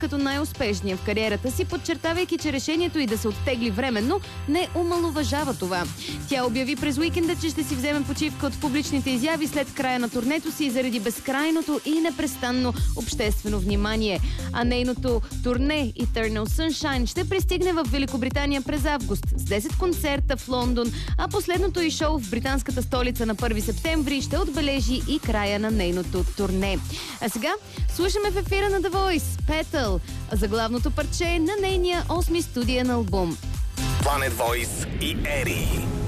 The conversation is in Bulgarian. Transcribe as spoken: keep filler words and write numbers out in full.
като най-успешния в кариерата си, подчертавайки, че решението й да се оттегли временно не омаловажава това. Тя обяви през уикенда, че ще си вземе почивка от публичните изяви след края на турнето си заради безкрайното и непрестанно обществено внимание. А нейното турне Eternal Sunshine ще пристигне в Великобритания през август с десет концерта в Лондон, а последното й шоу в британската столица на първи септември ще отбележи и края на нейното турне. А сега слушаме в ефира на The Voice Petal, заглавното парче на нейния осми студиен албум. Planet Voice и Ери.